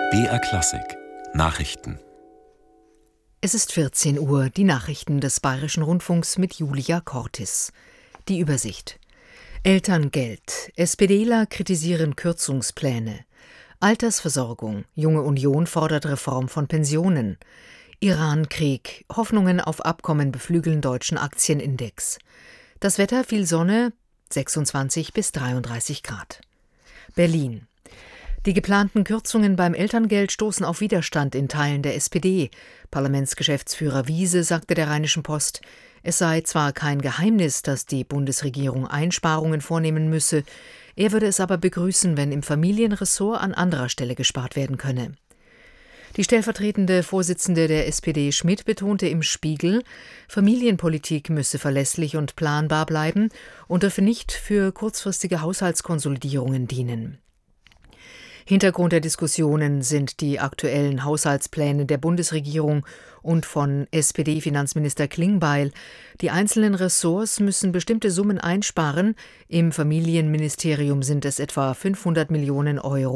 BR Klassik Nachrichten. Es ist 14 Uhr, die Nachrichten des Bayerischen Rundfunks mit Julia Cortis. Die Übersicht. Elterngeld. SPDler kritisieren Kürzungspläne. Altersversorgung. Junge Union fordert Reform von Pensionen. Iran-Krieg. Hoffnungen auf Abkommen beflügeln deutschen Aktienindex. Das Wetter: viel Sonne, 26 bis 33 Grad. Berlin. Die geplanten Kürzungen beim Elterngeld stoßen auf Widerstand in Teilen der SPD. Parlamentsgeschäftsführer Wiese sagte der Rheinischen Post, es sei zwar kein Geheimnis, dass die Bundesregierung Einsparungen vornehmen müsse, er würde es aber begrüßen, wenn im Familienressort an anderer Stelle gespart werden könne. Die stellvertretende Vorsitzende der SPD Schmidt betonte im Spiegel, Familienpolitik müsse verlässlich und planbar bleiben und dürfe nicht für kurzfristige Haushaltskonsolidierungen dienen. Hintergrund der Diskussionen sind die aktuellen Haushaltspläne der Bundesregierung und von SPD-Finanzminister Klingbeil. Die einzelnen Ressorts müssen bestimmte Summen einsparen. Im Familienministerium sind es etwa 500 Millionen Euro.